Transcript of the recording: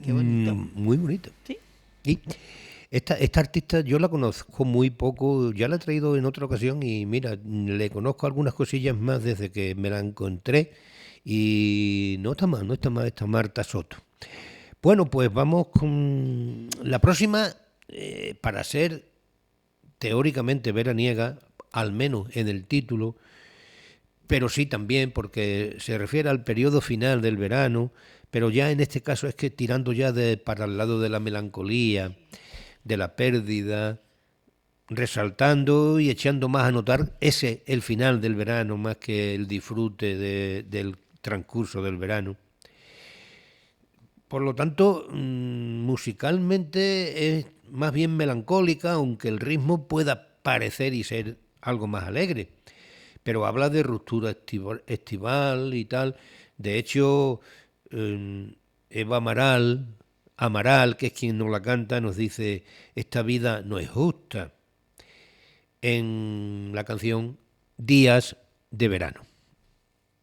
Qué bonito. Muy bonito. Sí. Y esta artista yo la conozco muy poco, ya la he traído en otra ocasión y mira, le conozco algunas cosillas más desde que me la encontré y no está mal, no está mal esta Marta Soto. Bueno, pues vamos con la próxima, para ser teóricamente veraniega, al menos en el título, pero sí también porque se refiere al periodo final del verano, pero ya en este caso es que tirando ya para el lado de la melancolía, de la pérdida, resaltando y echando más a notar ese el final del verano más que el disfrute del transcurso del verano. Por lo tanto, musicalmente es más bien melancólica, aunque el ritmo pueda parecer y ser algo más alegre. Pero habla de ruptura estival y tal. De hecho, Eva Amaral, que es quien nos la canta, nos dice, esta vida no es justa, en la canción Días de verano.